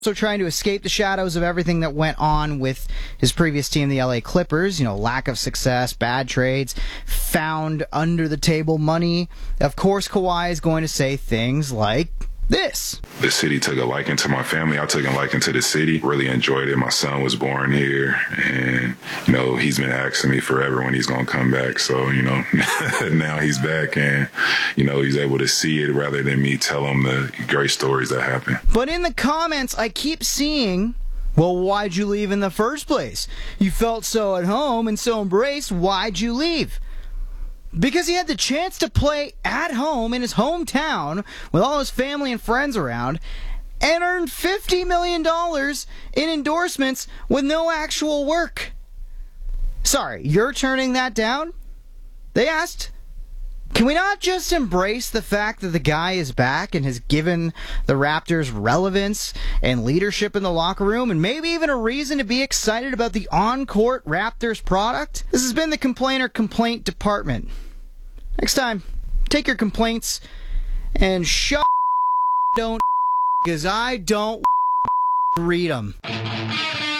also trying to escape the shadows of everything that went on with his previous team, the LA Clippers. You know, lack of success, bad trades, found under the table money. Of course, Kawhi is going to say things like this. The city took a liking to my family. I took a liking to the city. Really enjoyed it. My son was born here, and you know, he's been asking me forever when he's gonna come back. So, you know, now he's back, and you know, he's able to see it rather than me tell him the great stories that happen. But in the comments, I keep seeing, well, why'd you leave in the first place? You felt so at home and so embraced. Why'd you leave? Because he had the chance to play at home in his hometown with all his family and friends around and earn $50 million in endorsements with no actual work. Sorry, you're turning that down? They asked, can we not just embrace the fact that the guy is back and has given the Raptors relevance and leadership in the locker room and maybe even a reason to be excited about the on-court Raptors product? This has been the Complainer Complaint Department. Next time, take your complaints and don't, because I don't read them.